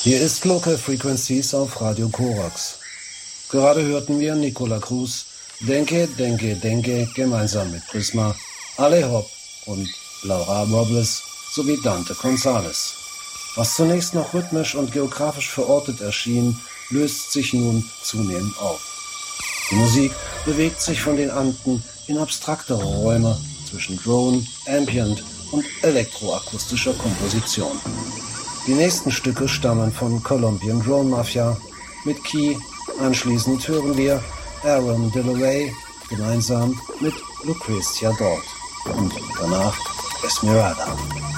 Hier ist Local Frequencies auf Radio Korax. Gerade hörten wir Nicola Cruz, Denke, Denke, Denke, gemeinsam mit Prisma, Ale Hop und Laura Robles sowie Dante Gonzalez. Was zunächst noch rhythmisch und geografisch verortet erschien, löst sich nun zunehmend auf. Die Musik bewegt sich von den Anden in abstraktere Räume zwischen Drone, Ambient und elektroakustischer Komposition. Die nächsten Stücke stammen von Colombian Drone Mafia mit Key. Anschließend hören wir Aaron Delaway gemeinsam mit Lucrecia Dort und danach Esmeralda.